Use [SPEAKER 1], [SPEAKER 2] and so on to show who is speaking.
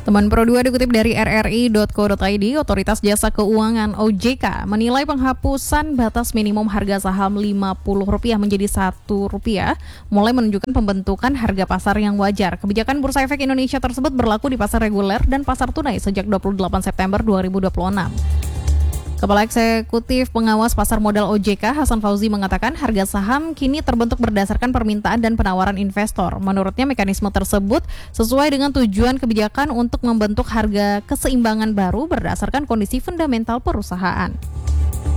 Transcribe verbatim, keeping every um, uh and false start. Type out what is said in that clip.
[SPEAKER 1] Teman Pro dua dikutip dari r r i titik co titik i d, Otoritas Jasa Keuangan O J K menilai penghapusan batas minimum harga saham lima puluh rupiah menjadi satu rupiah mulai menunjukkan pembentukan harga pasar yang wajar. Kebijakan Bursa Efek Indonesia tersebut berlaku di pasar reguler dan pasar tunai sejak dua puluh delapan September dua ribu dua puluh enam. Kepala Eksekutif Pengawas Pasar Modal O J K, Hasan Fauzi, mengatakan harga saham kini terbentuk berdasarkan permintaan dan penawaran investor. Menurutnya mekanisme tersebut sesuai dengan tujuan kebijakan untuk membentuk harga keseimbangan baru berdasarkan kondisi fundamental perusahaan.